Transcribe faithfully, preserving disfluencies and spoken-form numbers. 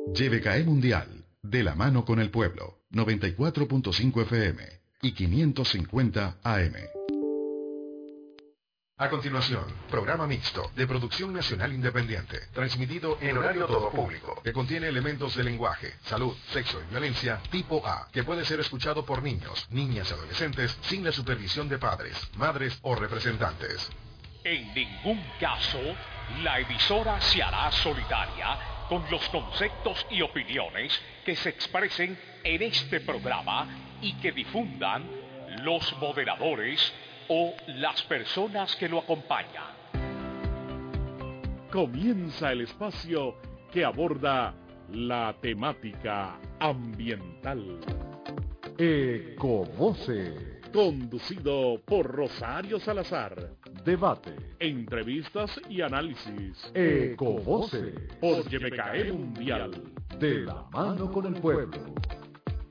Y B K E Mundial, de la mano con el pueblo, noventa y cuatro punto cinco F M y quinientos cincuenta A M. A continuación, programa mixto de producción nacional independiente, transmitido en horario todo público, que contiene elementos de lenguaje, salud, sexo y violencia tipo A, que puede ser escuchado por niños, niñas y adolescentes sin la supervisión de padres, madres o representantes. En ningún caso, la emisora se hará solidaria con los conceptos y opiniones que se expresen en este programa y que difundan los moderadores o las personas que lo acompañan. Comienza el espacio que aborda la temática ambiental. Ecovoce. Conducido por Rosario Salazar. Debate, entrevistas y análisis. Ecovoce. Por Y B K E Mundial. De la mano con el pueblo.